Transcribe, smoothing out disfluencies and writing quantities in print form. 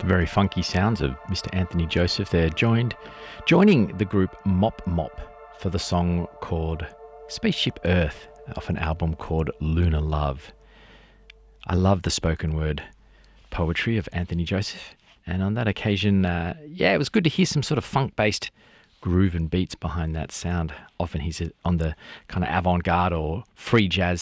The very funky sounds of Mr. Anthony Joseph there, joining the group Mop Mop for the song called Spaceship Earth off an album called Lunar Love. I love the spoken word poetry of Anthony Joseph, and on that occasion, it was good to hear some sort of funk-based groove and beats behind that sound. Often he's on the kind of avant-garde or free jazz